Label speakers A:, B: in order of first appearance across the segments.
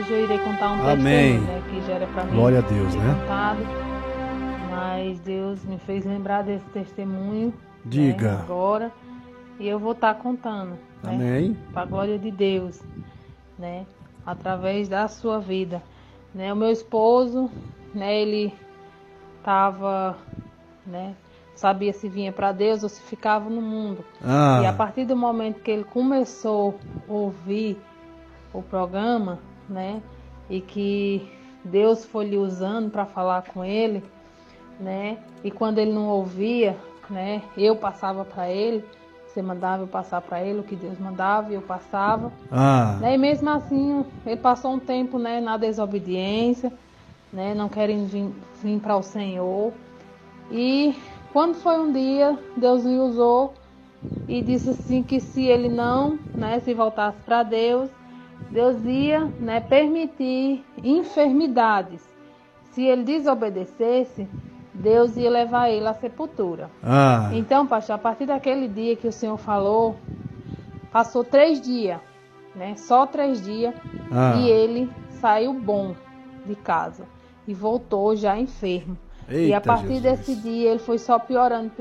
A: hoje eu irei contar um
B: Amém.
A: testemunho, né, que já era para mim.
B: Glória a Deus, né?
A: Contado, mas Deus me fez lembrar desse testemunho.
B: Diga.
A: Né, agora. E eu vou estar contando. Né,
B: Amém.
A: para a glória de Deus, né? Através da sua vida. Né, o meu esposo, né, ele estava, né, sabia se vinha para Deus ou se ficava no mundo. E a partir do momento que ele começou a ouvir o programa, né, e que Deus foi lhe usando para falar com ele, né, e quando ele não ouvia, né, eu passava para ele, você mandava eu passar para ele o que Deus mandava e eu passava, né, e mesmo assim ele passou um tempo, né, na desobediência, né, não querendo vir para o Senhor. E quando foi um dia, Deus lhe usou e disse assim que se ele não, né, se voltasse para Deus, Deus ia, né, permitir enfermidades. Se ele desobedecesse, Deus ia levar ele à sepultura. Então, pastor, a partir daquele dia que o Senhor falou, passou 3 dias, né, só 3 dias, e ele saiu bom de casa e voltou já enfermo.
B: Eita,
A: e a partir
B: Jesus.
A: desse dia ele foi só piorando,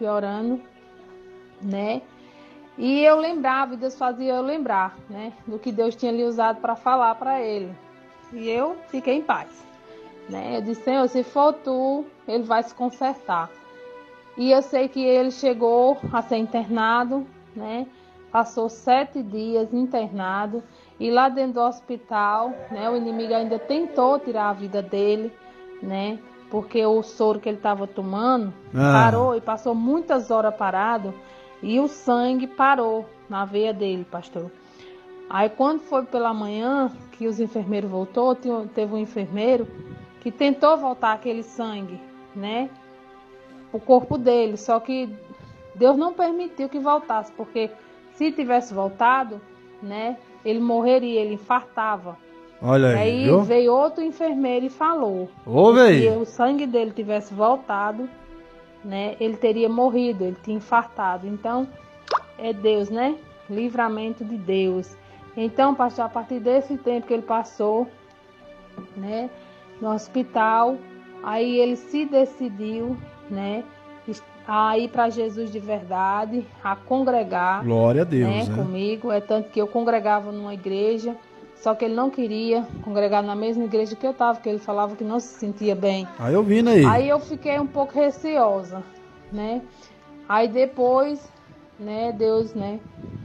A: né? E eu lembrava, e Deus fazia eu lembrar, né, do que Deus tinha lhe usado para falar para ele. E eu fiquei em paz, né? Eu disse, Senhor, se for tu, ele vai se consertar. E eu sei que ele chegou a ser internado, né? Passou 7 dias internado. E lá dentro do hospital, né, o inimigo ainda tentou tirar a vida dele, né? Porque o soro que ele estava tomando parou e passou muitas horas parado e o sangue parou na veia dele, pastor. Aí quando foi pela manhã que os enfermeiros voltou, teve um enfermeiro que tentou voltar aquele sangue, né, o corpo dele, só que Deus não permitiu que voltasse, porque se tivesse voltado, né, ele morreria, ele infartava.
B: Olha aí,
A: aí
B: viu?
A: Veio outro enfermeiro e falou
B: que
A: se o sangue dele tivesse voltado, né, ele teria morrido, ele tinha infartado. Então, é Deus, né? Livramento de Deus. Então, pastor, a partir desse tempo que ele passou, né, no hospital, aí ele se decidiu, né, a ir para Jesus de verdade, a congregar.
B: Glória a Deus,
A: né,
B: né?
A: comigo. É tanto que eu congregava numa igreja, só que ele não queria congregar na mesma igreja que eu estava, porque ele falava que não se sentia bem.
B: Aí eu vim aí.
A: Aí eu fiquei um pouco receosa, né? Aí depois, né, Deus, né,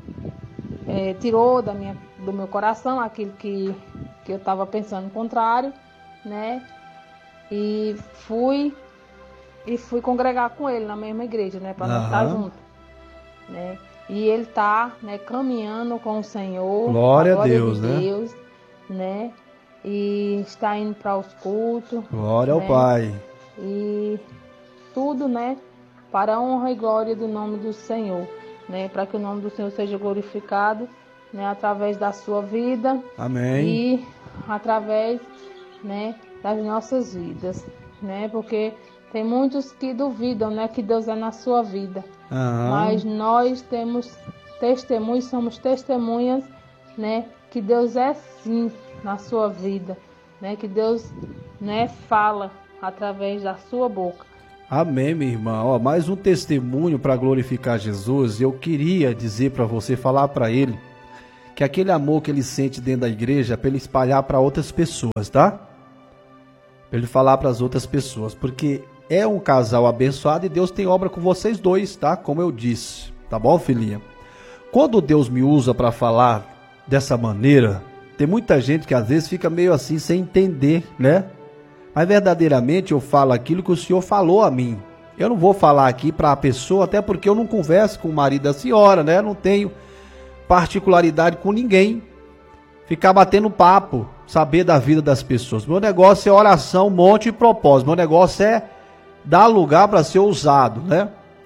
A: tirou do meu coração aquilo que eu estava pensando contrário, né? E fui congregar com ele na mesma igreja, né, para nós estar junto, né? E ele está, né, caminhando com o Senhor.
B: Glória a Deus, né?
A: Deus, né? E está indo para os cultos.
B: Glória
A: né?
B: ao Pai.
A: E tudo, né, para a honra e glória do nome do Senhor, né? Para que o nome do Senhor seja glorificado, né, através da sua vida.
B: Amém.
A: E através, né, das nossas vidas, né? Porque tem muitos que duvidam, né, que Deus é na sua vida. Mas nós temos testemunhos, somos testemunhas, né, que Deus é sim na sua vida, né, que Deus, né, fala através da sua boca.
B: Amém, minha irmã. Ó, mais um testemunho para glorificar Jesus. Eu queria dizer para você, falar para ele, que aquele amor que ele sente dentro da igreja, para ele espalhar para outras pessoas, tá? Para ele falar para as outras pessoas, porque é um casal abençoado e Deus tem obra com vocês dois, tá? Como eu disse, tá bom, filhinha? Quando Deus me usa para falar dessa maneira, tem muita gente que às vezes fica meio assim, sem entender, né? Mas verdadeiramente eu falo aquilo que o Senhor falou a mim. Eu não vou falar aqui para a pessoa, até porque eu não converso com o marido da senhora, né? Não tenho particularidade com ninguém. Ficar batendo papo, saber da vida das pessoas. Meu negócio é oração, monte e propósito. Meu negócio é dar lugar para ser usado, né?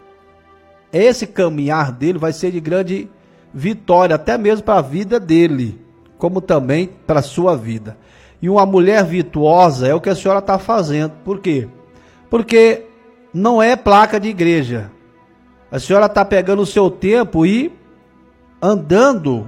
B: Esse caminhar dele vai ser de grande vitória, até mesmo para a vida dele, como também para a sua vida. E uma mulher virtuosa é o que a senhora está fazendo. Por quê? Porque não é placa de igreja. A senhora está pegando o seu tempo e andando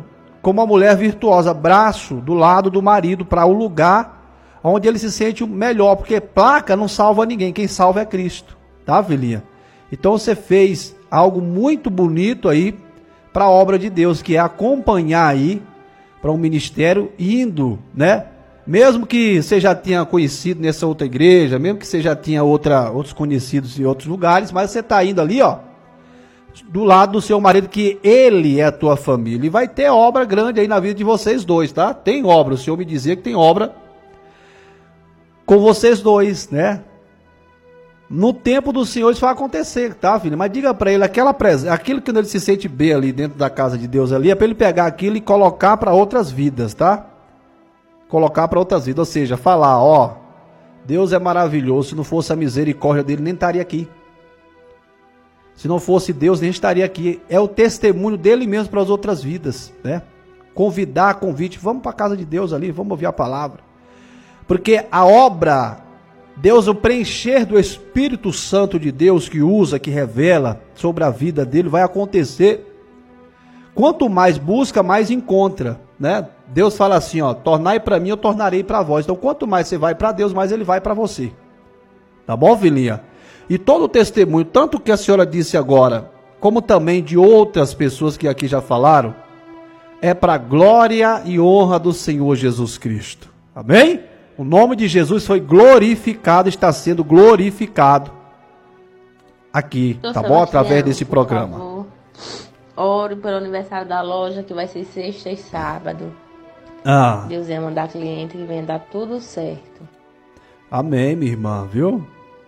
B: como uma mulher virtuosa, braço do lado do marido para o lugar onde ele se sente melhor, porque placa não salva ninguém, quem salva é Cristo, tá, filhinha? Então você fez algo muito bonito aí para a obra de Deus, que é acompanhar aí para um ministério indo, né? Mesmo que você já tinha conhecido nessa outra igreja, mesmo que você já tinha outros conhecidos em outros lugares, mas você está indo ali, ó, do lado do seu marido, que ele é a tua família. E vai ter obra grande aí na vida de vocês dois, tá? Tem obra, o Senhor me dizia que tem obra com vocês dois, né? No tempo do Senhor isso vai acontecer, tá, filho? Mas diga para ele, aquilo que ele se sente bem ali dentro da casa de Deus ali, é para ele pegar aquilo e colocar para outras vidas, tá? Colocar para outras vidas, ou seja, falar, ó, Deus é maravilhoso, se não fosse a misericórdia dele, nem estaria aqui. Se não fosse Deus, nem estaria aqui. É o testemunho dele mesmo para as outras vidas, né? Convite, vamos para a casa de Deus ali, vamos ouvir a palavra. Porque a obra, Deus, o preencher do Espírito Santo de Deus, que usa, que revela sobre a vida dele, vai acontecer. Quanto mais busca, mais encontra, né? Deus fala assim, ó, tornai para mim, eu tornarei para vós. Então, quanto mais você vai para Deus, mais ele vai para você. Tá bom, filhinha? E todo o testemunho, tanto que a senhora disse agora, como também de outras pessoas que aqui já falaram, é para a glória e honra do Senhor Jesus Cristo. Amém? O nome de Jesus foi glorificado, está sendo glorificado aqui, tá bom? Através desse programa.
C: Por favor, ore pelo aniversário da loja, que vai ser sexta e sábado. Deus ia mandar cliente que venha dar tudo certo.
B: Amém, minha irmã, viu?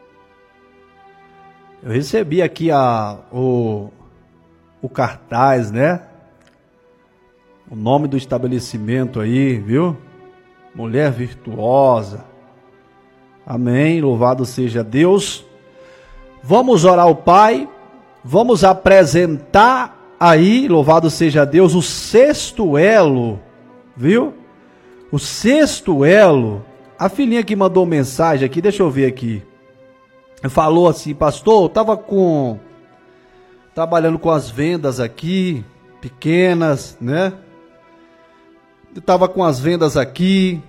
B: Eu recebi aqui o cartaz, né? O nome do estabelecimento aí, viu? Mulher virtuosa. Amém, louvado seja Deus. Vamos orar ao Pai. Vamos apresentar aí, louvado seja Deus, o sexto elo, viu? O sexto elo. A filhinha que mandou mensagem aqui, deixa eu ver aqui. Falou assim, pastor, eu estava trabalhando com as vendas aqui, pequenas, né? Eu estava com as vendas aqui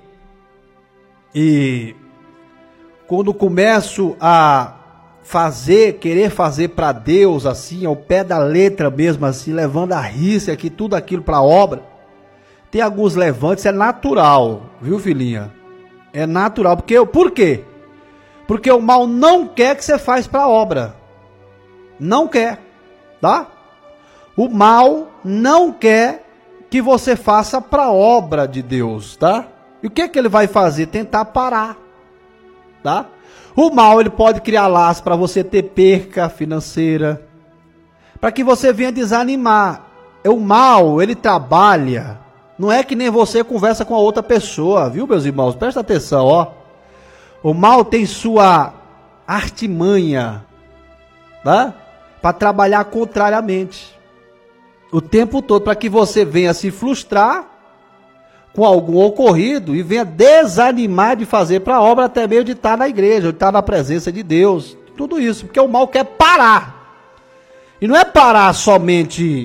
B: e quando começo a querer fazer para Deus assim, ao pé da letra mesmo assim, levando a risca aqui, tudo aquilo para a obra, tem alguns levantes, é natural, viu, filhinha? É natural, por quê? Porque o mal não quer que você faça para a obra. Não quer, tá? O mal não quer que você faça para a obra de Deus, tá? E o que é que ele vai fazer? Tentar parar, tá? O mal, ele pode criar laços para você ter perca financeira, para que você venha desanimar. O mal, ele trabalha, não é que nem você conversa com a outra pessoa, viu, meus irmãos? Presta atenção, ó. O mal tem sua artimanha, tá? Para trabalhar contrariamente. O tempo todo, para que você venha se frustrar com algum ocorrido e venha desanimar de fazer para a obra, até mesmo de estar na igreja, de estar na presença de Deus. Tudo isso, porque o mal quer parar. E não é parar somente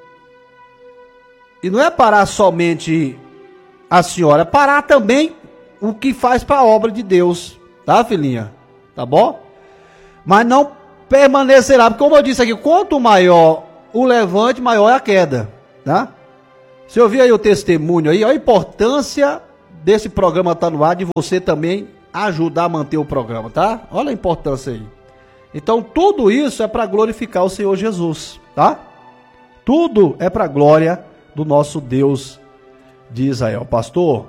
B: a senhora, é parar também o que faz para a obra de Deus, tá, filhinha? Tá bom? Mas não permanecerá, porque como eu disse aqui, quanto maior o levante, maior é a queda, tá? Você ouviu aí o testemunho aí, a importância desse programa estar no ar, de você também ajudar a manter o programa, tá? Olha a importância aí. Então tudo isso é para glorificar o Senhor Jesus, tá? Tudo é para a glória do nosso Deus de Israel. Pastor,